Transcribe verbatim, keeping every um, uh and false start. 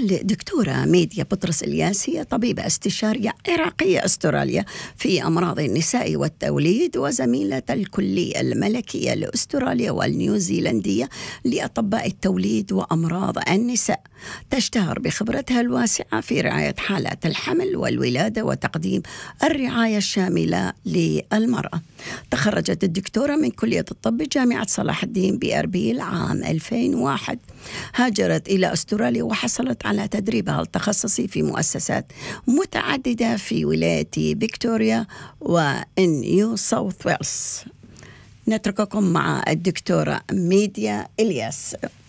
الدكتورة ميديا بطرس الياس هي طبيبة استشارية عراقية أستراليا في أمراض النساء والتوليد، وزميلة الكلية الملكية لأستراليا والنيوزيلندية لأطباء التوليد وأمراض النساء. تشتهر بخبرتها الواسعة في رعاية حالات الحمل والولادة وتقديم الرعاية الشاملة للمرأة. تخرجت الدكتورة من كلية الطب بجامعة صلاح الدين بأربيل عام ألفين وواحد. هاجرت إلى أستراليا وحصلت على تدريبها التخصصي في مؤسسات متعددة في ولاية فيكتوريا ونيو ساوث ويلز. نترككم مع الدكتورة ميديا الياس.